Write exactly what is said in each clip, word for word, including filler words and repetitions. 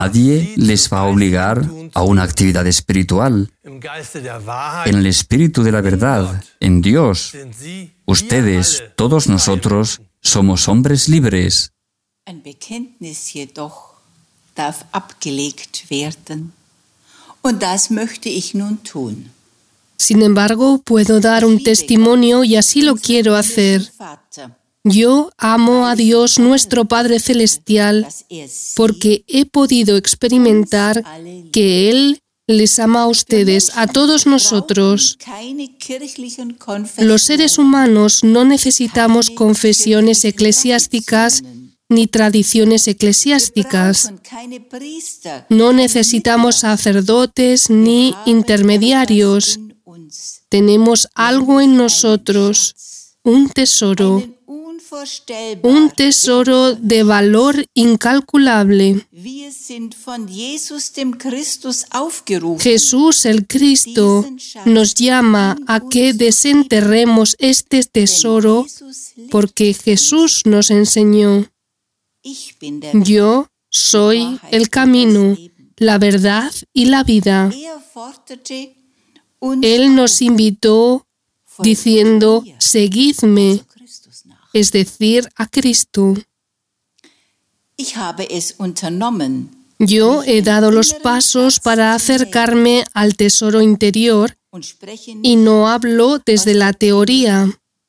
Nadie les va a obligar a una actividad espiritual. En el espíritu de la verdad, en Dios, ustedes, todos nosotros, somos hombres libres. Ein Bekenntnis jedoch darf abgelegt werden. Und das möchte ich nun tun. Sin embargo, puedo dar un testimonio y así lo quiero hacer. Yo amo a Dios nuestro Padre Celestial porque he podido experimentar que Él les ama a ustedes, a todos nosotros. Los seres humanos no necesitamos confesiones eclesiásticas ni tradiciones eclesiásticas. No necesitamos sacerdotes ni intermediarios. Tenemos algo en nosotros, un tesoro, un tesoro de valor incalculable. Jesús el Cristo nos llama a que desenterremos este tesoro porque Jesús nos enseñó: yo soy el camino, la verdad y la vida. Él nos invitó diciendo: seguidme, es decir, a Cristo. Yo he dado los pasos para acercarme al tesoro interior y no hablo desde la teoría.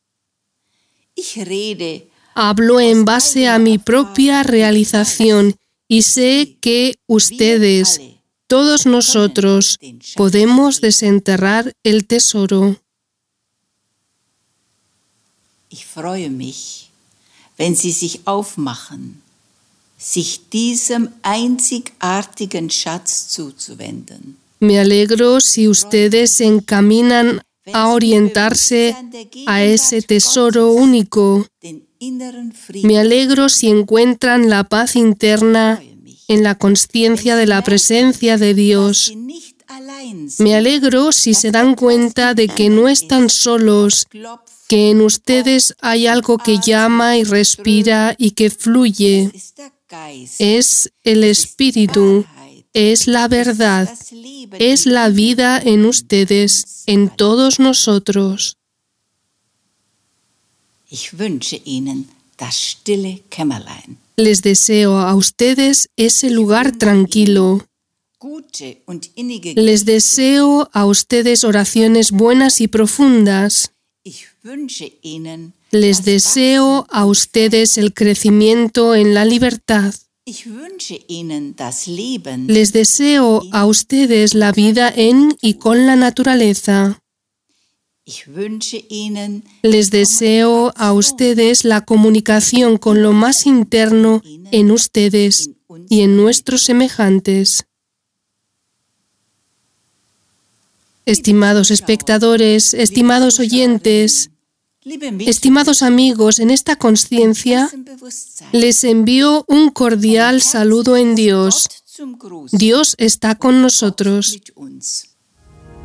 Hablo en base a mi propia realización y sé que ustedes, todos nosotros, podemos desenterrar el tesoro. Ich freue mich, wenn Sie sich aufmachen, sich diesem einzigartigen Schatz zuzuwenden. Me alegro si ustedes se encaminan a orientarse a ese tesoro único. Me alegro si encuentran la paz interna en la consciencia de la presencia de Dios. Me alegro si se dan cuenta de que no están solos, que en ustedes hay algo que llama y respira y que fluye. Es el Espíritu, es la verdad, es la vida en ustedes, en todos nosotros. Les deseo a ustedes ese lugar tranquilo. Les deseo a ustedes oraciones buenas y profundas. Les deseo a ustedes el crecimiento en la libertad. Les deseo a ustedes la vida en y con la naturaleza. Les deseo a ustedes la comunicación con lo más interno en ustedes y en nuestros semejantes. Estimados espectadores, estimados oyentes, estimados amigos, en esta conciencia les envío un cordial saludo en Dios. Dios está con nosotros.